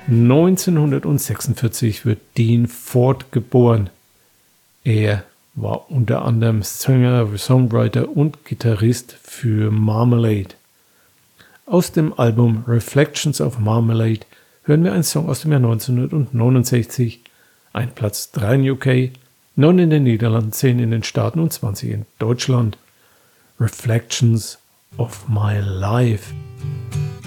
1946 wird Dean Ford geboren. Er war unter anderem Sänger, Songwriter und Gitarrist für Marmalade. Aus dem Album Reflections of Marmalade hören wir einen Song aus dem Jahr 1969, ein Platz 3 in UK, 9 in den Niederlanden, 10 in den Staaten und 20 in Deutschland. Reflections of My Life.